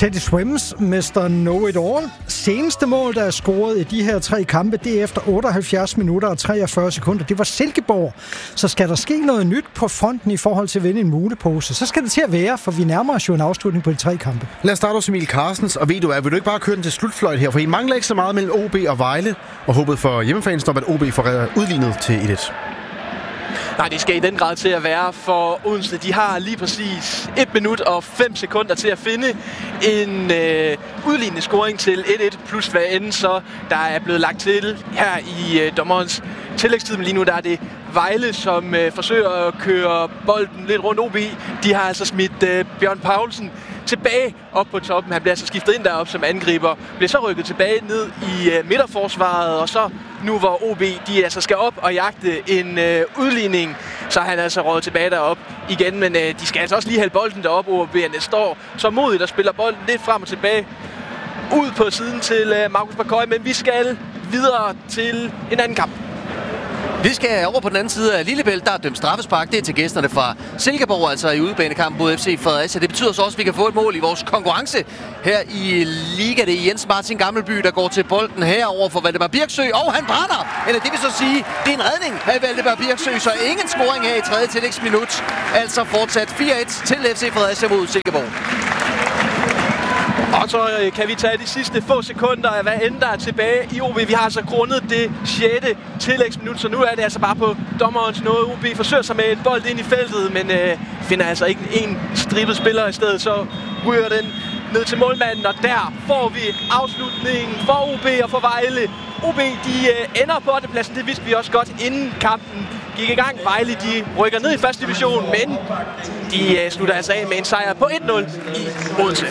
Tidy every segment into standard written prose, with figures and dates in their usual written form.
Teddy Swims, Mr. Know It All. Seneste mål, der er scoret i de her 3 kampe, det er efter 78 minutter og 43 sekunder. Det var Silkeborg. Så skal der ske noget nyt på fronten i forhold til at vinde en mulepose, så skal det til at være, for vi nærmer os jo en afslutning på de 3 kampe. Lad os starte hos Emil Carstens, og ved du hvad, vil du ikke bare køre den til slutfløjt her, for I mangler ikke så meget mellem OB og Vejle, og håbet for hjemmefans, at OB får udlignet til 1-1. Nej, det skal i den grad til at være for Odense. De har lige præcis 1 minut og 5 sekunder til at finde en udlignende scoring til 1-1, plus hvad end så der er blevet lagt til her i dommerens tillægstid. Men lige nu der er det Vejle, som forsøger at køre bolden lidt rundt OB. De har altså smidt Bjørn Paulsen tilbage op på toppen. Han bliver altså skiftet ind deroppe som angriber. Bliver så rykket tilbage ned i midterforsvaret, og så nu hvor OB de altså skal op og jagte en udligning, så er han altså røget tilbage derop igen. Men de skal altså også lige hælde bolden derop. OB'erne står så modigt og spiller bolden lidt frem og tilbage ud på siden til Markus Bakoy, men vi skal videre til en anden kamp. Vi skal over på den anden side af Lillebælt. Der er dømt straffespark. Det er til gæsterne fra Silkeborg, altså i udebanekampen mod FC Fredericia. Det betyder så også, at vi kan få et mål i vores konkurrence her i Liga. Det er Jens Martin Gammelby, der går til bolden herover for Valdemar Birksø. Og han brænder! Eller det vil så sige, det er en redning af Valdemar Birksø, så ingen scoring her i 3. tillægsminut. Altså fortsat 4-1 til FC Fredericia mod Silkeborg. Og så kan vi tage de sidste få sekunder af hvad end der er tilbage i OB. Vi har altså grundet det 6. tillægsminut, så nu er det altså bare på dommerens nåde. OB forsøger sig med en bold ind i feltet, men finder altså ikke en stribet spiller i stedet. Så ryger den ned til målmanden, og der får vi afslutningen for OB og for Vejle. OB de ender på 8. pladsen, det vidste vi også godt inden kampen gik i gang. Vejle de rykker ned i 1. division, men de slutter altså af med en sejr på 1-0 i Odense.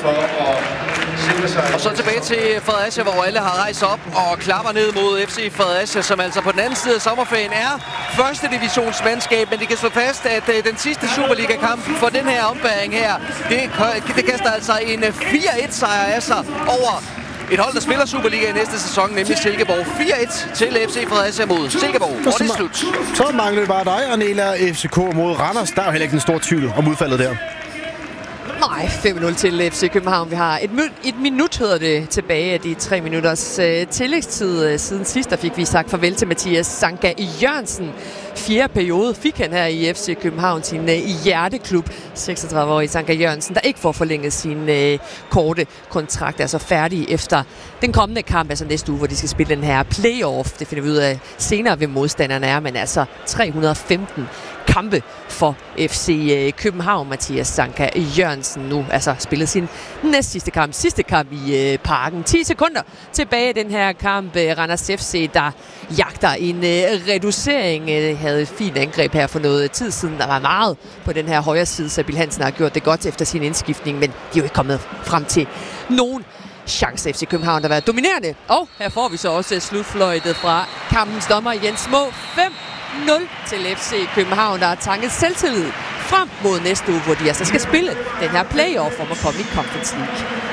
Og så tilbage til Fredericia, hvor alle har rejst op og klapper ned mod FC Fredericia, som altså på den anden side af sommerferien er 1. divisionsmandskab. Men de kan slå fast, at den sidste Superliga-kamp for den her ombæring her, det kaster altså en 4-1 sejr af sig over et hold, der spiller Superliga i næste sæson, nemlig Silkeborg. 4-1 til FC Fredericia mod Silkeborg. Og det er slut. Så mangler det bare dig, Arnela. FCK mod Randers. Der er jo heller ikke en stor tvivl om udfaldet der. Nej, 5-0 til FC København. Vi har et minut, hedder det, tilbage af de 3 minutters tillægstid. Siden sidst der fik vi sagt farvel til Mathias Sanka Jørgensen. 4. periode fik han her i FC København, sin hjerteklub. 36-årige Sanka Jørgensen, der ikke får forlænget sin korte kontrakt, er så færdig efter den kommende kamp, altså næste uge, hvor de skal spille den her playoff. Det finder vi ud af senere, hvem modstanderne er, men altså 315 kampe for FC København. Mathias Sanka Jørgensen nu altså spillet sin sidste kamp i Parken. 10 sekunder tilbage i den her kamp. Randers FC, der jagter en reducering, havde et fint angreb her for noget tid siden. Der var meget på den her højre side, så Bill Hansen har gjort det godt efter sin indskiftning, men de er jo ikke kommet frem til nogen chance. FC København, der har været dominerende. Og her får vi så også slutfløjtet fra kampens dommer Jens Må. 5-0 til FC København, der har tanket selvtillid frem mod næste uge, hvor de altså skal spille den her playoff om at komme i Conference League.